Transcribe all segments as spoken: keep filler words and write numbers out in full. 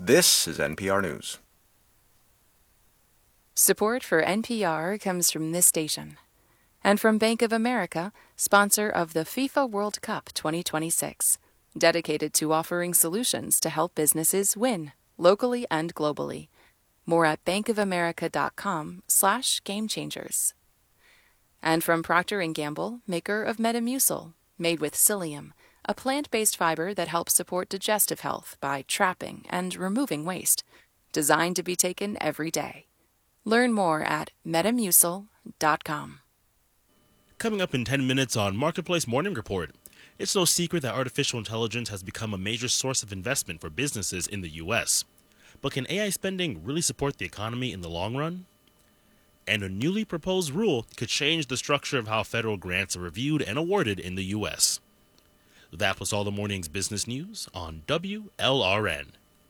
This is N P R News. Support for N P R comes from this station and from Bank of America, sponsor of the FIFA World Cup twenty twenty-six, dedicated to offering solutions to help businesses win, locally and globally. More at bankofamerica.com slash game changers. And from Procter and Gamble, maker of Metamucil, made with psyllium, a plant-based fiber that helps support digestive health by trapping and removing waste, designed to be taken every day. Learn more at metamucil dot com. Coming up in ten minutes on Marketplace Morning Report. It's no secret that artificial intelligence has become a major source of investment for businesses in the U S. But can A I spending really support the economy in the long run? And a newly proposed rule could change the structure of how federal grants are reviewed and awarded in the U S. That was all the morning's business news on W L R N.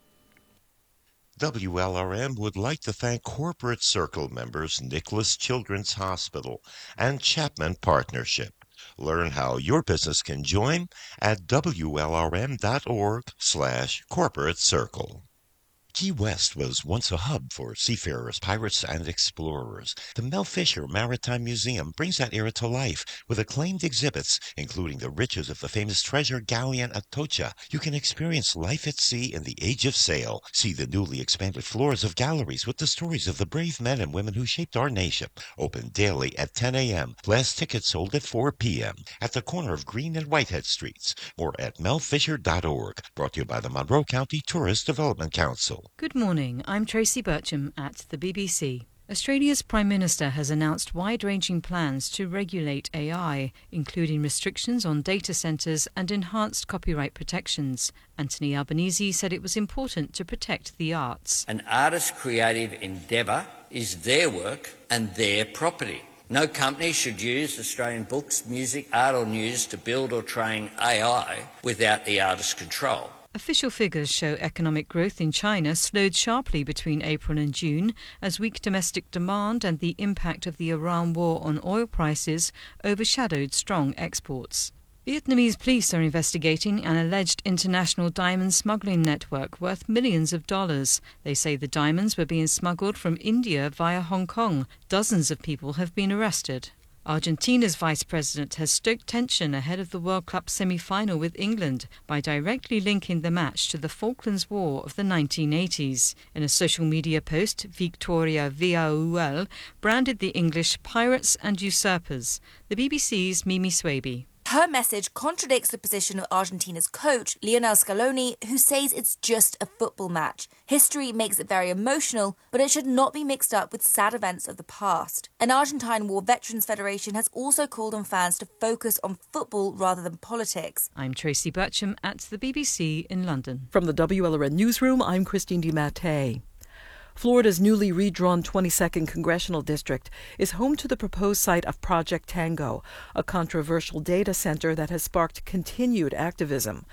W L R M would like to thank Corporate Circle members Nicholas Children's Hospital and Chapman Partnership. Learn how your business can join at W L R M dot org slash corporate circle. Key West was once a hub for seafarers, pirates, and explorers. The Mel Fisher Maritime Museum brings that era to life with acclaimed exhibits, including the riches of the famous treasure galleon Atocha. You can experience life at sea in the age of sail. See the newly expanded floors of galleries with the stories of the brave men and women who shaped our nation. Open daily at ten a.m. Last tickets sold at four p.m. at the corner of Green and Whitehead Streets. More at mel fisher dot org. Brought to you by the Monroe County Tourist Development Council. Good morning, I'm Tracy Bircham at the B B C. Australia's Prime Minister has announced wide-ranging plans to regulate A I, including restrictions on data centres and enhanced copyright protections. Anthony Albanese said it was important to protect the arts. An artist's creative endeavour is their work and their property. No company should use Australian books, music, art or news to build or train A I without the artist's control. Official figures show economic growth in China slowed sharply between April and June as weak domestic demand and the impact of the Iran war on oil prices overshadowed strong exports. Vietnamese police are investigating an alleged international diamond smuggling network worth millions of dollars. They say the diamonds were being smuggled from India via Hong Kong. Dozens of people have been arrested. Argentina's vice president has stoked tension ahead of the World Cup semi-final with England by directly linking the match to the Falklands War of the nineteen eighties. In a social media post, Victoria Villarreal branded the English pirates and usurpers. The B B C's Mimi Swaby. Her message contradicts the position of Argentina's coach, Lionel Scaloni, who says it's just a football match. History makes it very emotional, but it should not be mixed up with sad events of the past. An Argentine War Veterans Federation has also called on fans to focus on football rather than politics. I'm Tracy Bircham at the B B C in London. From the W L R N Newsroom, I'm Christine DiMattei. Florida's newly redrawn twenty-second Congressional District is home to the proposed site of Project Tango, a controversial data center that has sparked continued activism.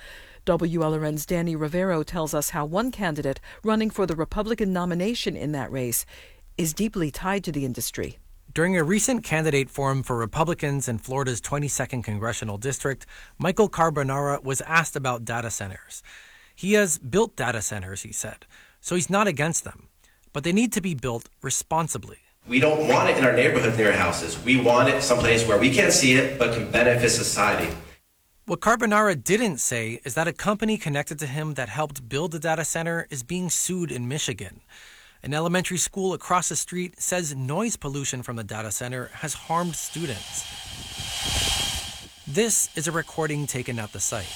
W L R N's Danny Rivero tells us how one candidate running for the Republican nomination in that race is deeply tied to the industry. During a recent candidate forum for Republicans in Florida's twenty-second Congressional District, Michael Carbonara was asked about data centers. He has built data centers, he said, so he's not against them. But they need to be built responsibly. We don't want it in our neighborhood near houses. We want it someplace where we can't see it but can benefit society. What Carbonara didn't say is that a company connected to him that helped build the data center is being sued in Michigan. An elementary school across the street says noise pollution from the data center has harmed students. This is a recording taken at the site.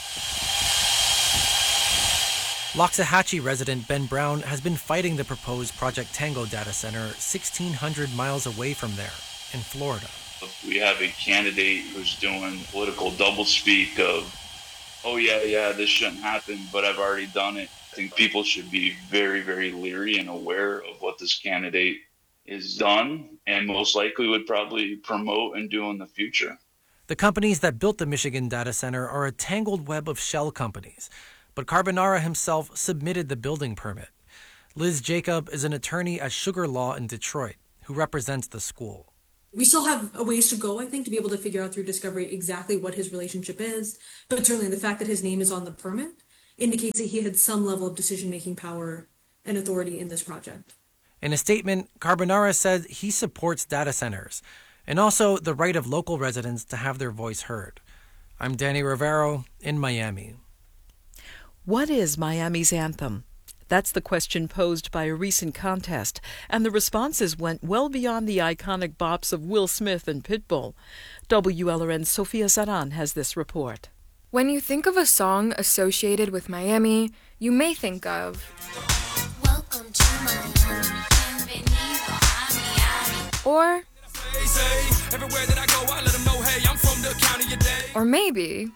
Loxahatchee resident Ben Brown has been fighting the proposed Project Tango data center sixteen hundred miles away from there, in Florida. We have a candidate who's doing political doublespeak of, oh yeah, yeah, this shouldn't happen, but I've already done it. I think people should be very, very leery and aware of what this candidate has done and most likely would probably promote and do in the future. The companies that built the Michigan data center are a tangled web of shell companies. But Carbonara himself submitted the building permit. Liz Jacob is an attorney at Sugar Law in Detroit who represents the school. We still have a ways to go, I think, to be able to figure out through discovery exactly what his relationship is. But certainly the fact that his name is on the permit indicates that he had some level of decision-making power and authority in this project. In a statement, Carbonara said he supports data centers and also the right of local residents to have their voice heard. I'm Danny Rivero in Miami. What is Miami's anthem? That's the question posed by a recent contest, and the responses went well beyond the iconic bops of Will Smith and Pitbull. W L R N's Sofia Saran has this report. When you think of a song associated with Miami, you may think of Welcome to Miami, bienvenido a Miami. Or everywhere that I go, I let them know, hey, I'm from the county of Dade. Or maybe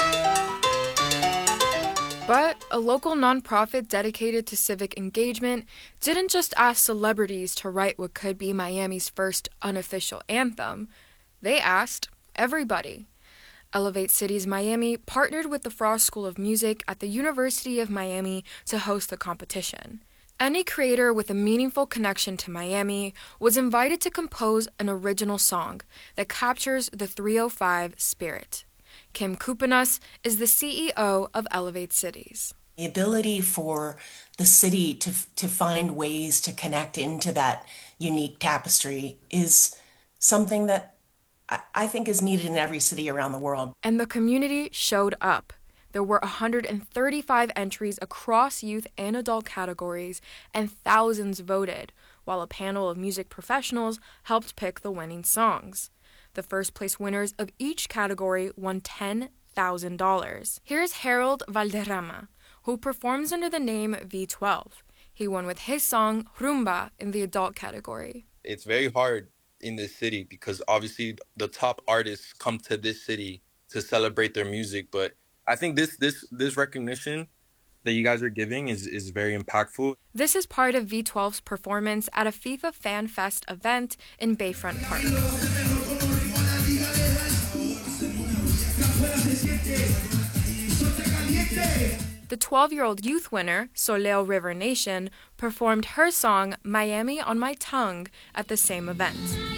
But a local nonprofit dedicated to civic engagement didn't just ask celebrities to write what could be Miami's first unofficial anthem. They asked everybody. Elevate Cities Miami partnered with the Frost School of Music at the University of Miami to host the competition. Any creator with a meaningful connection to Miami was invited to compose an original song that captures the three oh five spirit. Kim Kupinas is the C E O of Elevate Cities. The ability for the city to to find ways to connect into that unique tapestry is something that I, I think is needed in every city around the world. And the community showed up. There were one hundred thirty-five entries across youth and adult categories, and thousands voted, while a panel of music professionals helped pick the winning songs. The first-place winners of each category won ten thousand dollars. Here's Harold Valderrama, who performs under the name V twelve. He won with his song Rumba in the adult category. It's very hard in this city because obviously the top artists come to this city to celebrate their music, but I think this this this recognition that you guys are giving is, is very impactful. This is part of V twelve's performance at a FIFA Fan Fest event in Bayfront Park. The twelve-year-old youth winner, Soleo River Nation, performed her song Miami on My Tongue at the same event.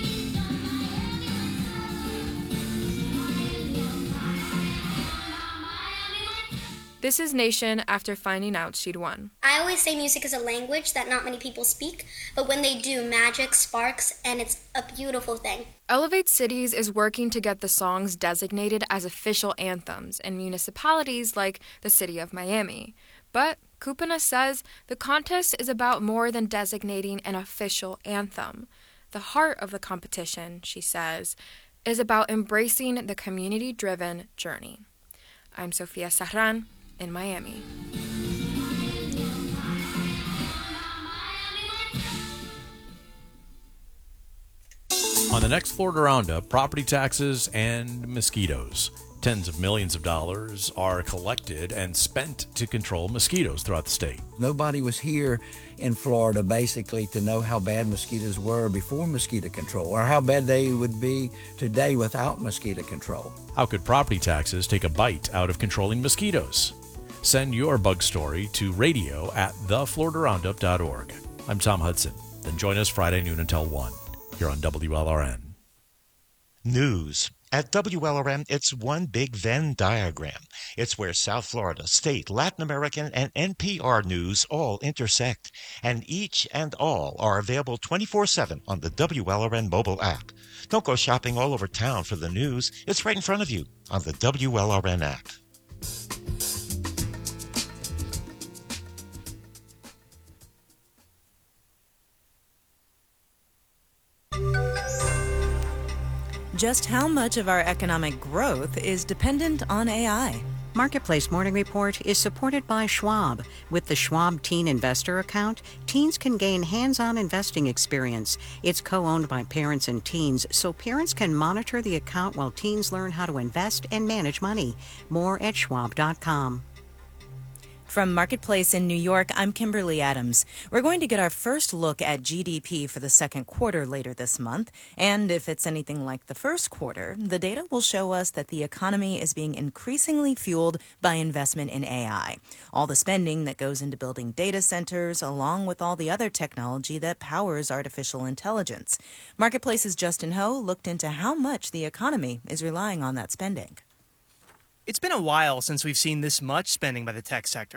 This is Nation after finding out she'd won. I always say music is a language that not many people speak, but when they do, magic sparks, and it's a beautiful thing. Elevate Cities is working to get the songs designated as official anthems in municipalities like the city of Miami. But Kupina says the contest is about more than designating an official anthem. The heart of the competition, she says, is about embracing the community-driven journey. I'm Sofia Saran in Miami. On the next Florida Roundup, property taxes and mosquitoes. Tens of millions of dollars are collected and spent to control mosquitoes throughout the state. Nobody was here in Florida basically to know how bad mosquitoes were before mosquito control or how bad they would be today without mosquito control. How could property taxes take a bite out of controlling mosquitoes? Send your bug story to radio at the florida roundup dot org. I'm Tom Hudson. Then join us Friday noon until one here on W L R N. News. At W L R M, it's one big Venn diagram. It's where South Florida, state, Latin American, and N P R news all intersect. And each and all are available twenty-four seven on the W L R N mobile app. Don't go shopping all over town for the news. It's right in front of you on the W L R N app. Just how much of our economic growth is dependent on A I? Marketplace Morning Report is supported by Schwab. With the Schwab Teen Investor Account, teens can gain hands-on investing experience. It's co-owned by parents and teens, so parents can monitor the account while teens learn how to invest and manage money. More at schwab dot com. From Marketplace in New York, I'm Kimberly Adams. We're going to get our first look at G D P for the second quarter later this month. And if it's anything like the first quarter, the data will show us that the economy is being increasingly fueled by investment in A I. All the spending that goes into building data centers, along with all the other technology that powers artificial intelligence. Marketplace's Justin Ho looked into how much the economy is relying on that spending. It's been a while since we've seen this much spending by the tech sector.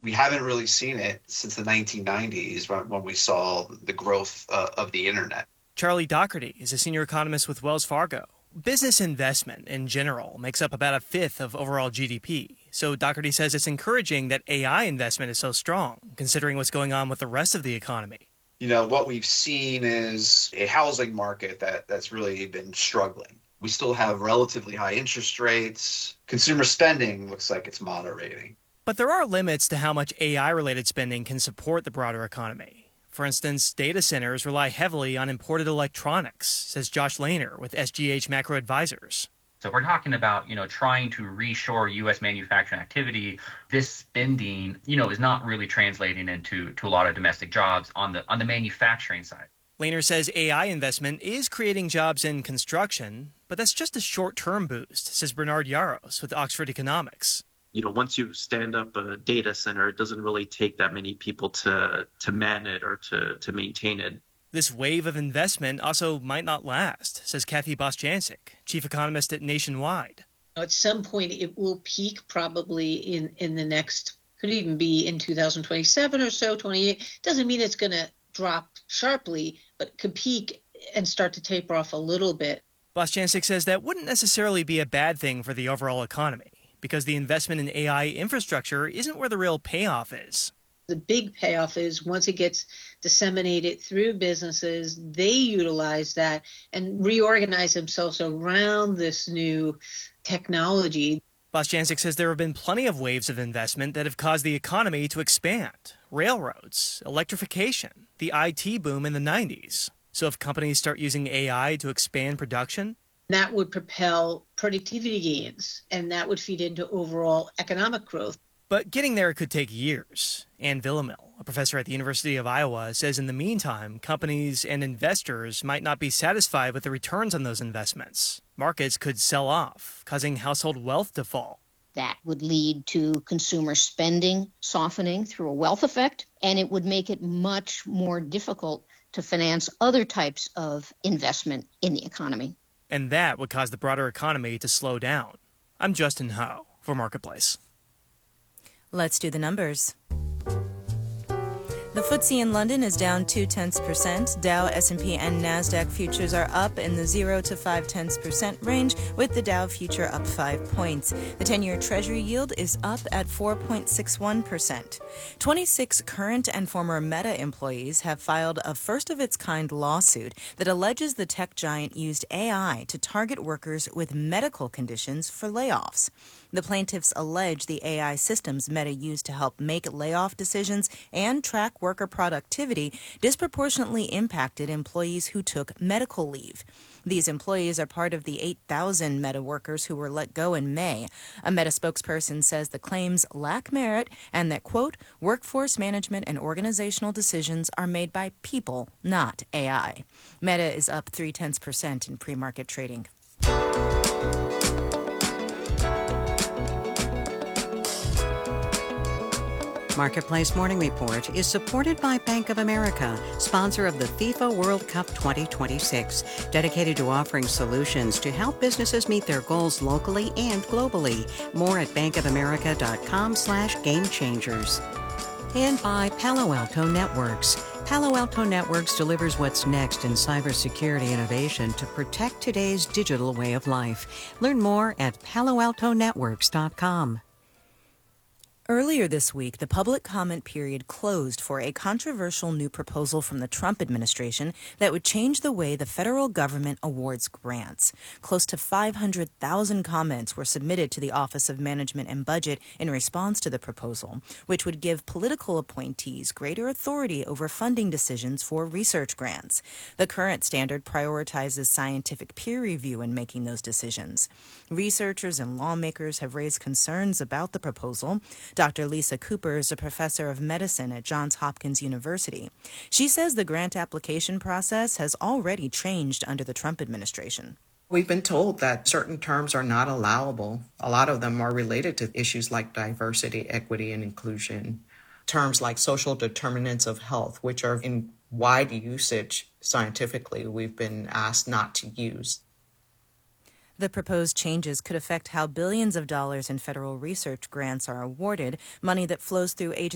We haven't really seen it since the nineteen nineties when, when we saw the growth uh, of the internet. Charlie Doherty is a senior economist with Wells Fargo. Business investment in general makes up about a fifth of overall G D P. So Doherty says it's encouraging that A I investment is so strong, considering what's going on with the rest of the economy. You know, what we've seen is a housing market that, that's really been struggling. We still have relatively high interest rates. Consumer spending looks like it's moderating. But there are limits to how much A I-related spending can support the broader economy. For instance, data centers rely heavily on imported electronics, says Josh Lehner with S G H Macro Advisors. So we're talking about, you know, trying to reshore U S manufacturing activity. This spending, you know, is not really translating into to a lot of domestic jobs on the on the manufacturing side. Lehner says A I investment is creating jobs in construction, but that's just a short-term boost, says Bernard Yaros with Oxford Economics. You know, once you stand up a data center, it doesn't really take that many people to to man it or to, to maintain it. This wave of investment also might not last, says Kathy Bostjancic, chief economist at Nationwide. At some point, it will peak probably in, in the next, could even be in two thousand twenty-seven or so, twenty-eight. Doesn't mean it's going to drop sharply, but could peak and start to taper off a little bit. Bostjancic says that wouldn't necessarily be a bad thing for the overall economy, because the investment in A I infrastructure isn't where the real payoff is. The big payoff is once it gets disseminated through businesses, they utilize that and reorganize themselves around this new technology. Bostjancic says there have been plenty of waves of investment that have caused the economy to expand. Railroads, electrification, the I T boom in the nineties. So if companies start using A I to expand production, that would propel productivity gains, and that would feed into overall economic growth. But getting there could take years. Ann Villamil, a professor at the University of Iowa, says in the meantime, companies and investors might not be satisfied with the returns on those investments. Markets could sell off, causing household wealth to fall. That would lead to consumer spending softening through a wealth effect, and it would make it much more difficult to finance other types of investment in the economy. And that would cause the broader economy to slow down. I'm Justin Ho for Marketplace. Let's do the numbers. The F T S E in London is down two tenths percent. Dow, S and P, and NASDAQ futures are up in the zero to five tenths percent range, with the Dow future up five points. The ten-year Treasury yield is up at four point six one percent. twenty-six current and former Meta employees have filed a first-of-its-kind lawsuit that alleges the tech giant used A I to target workers with medical conditions for layoffs. The plaintiffs allege the A I systems Meta used to help make layoff decisions and track worker productivity disproportionately impacted employees who took medical leave. These employees are part of the eight thousand Meta workers who were let go in May. A Meta spokesperson says the claims lack merit and that, quote, workforce management and organizational decisions are made by people, not A I. Meta is up three tenths percent in pre-market trading. Marketplace Morning Report is supported by Bank of America, sponsor of the FIFA World Cup twenty twenty-six, dedicated to offering solutions to help businesses meet their goals locally and globally. More at bankofamerica.com slash game changers. And by Palo Alto Networks. Palo Alto Networks delivers what's next in cybersecurity innovation to protect today's digital way of life. Learn more at palo alto networks dot com. Earlier this week, the public comment period closed for a controversial new proposal from the Trump administration that would change the way the federal government awards grants. Close to five hundred thousand comments were submitted to the Office of Management and Budget in response to the proposal, which would give political appointees greater authority over funding decisions for research grants. The current standard prioritizes scientific peer review in making those decisions. Researchers and lawmakers have raised concerns about the proposal. Doctor Lisa Cooper is a professor of medicine at Johns Hopkins University. She says the grant application process has already changed under the Trump administration. We've been told that certain terms are not allowable. A lot of them are related to issues like diversity, equity, and inclusion. Terms like social determinants of health, which are in wide usage scientifically, we've been asked not to use. The proposed changes could affect how billions of dollars in federal research grants are awarded, money that flows through agencies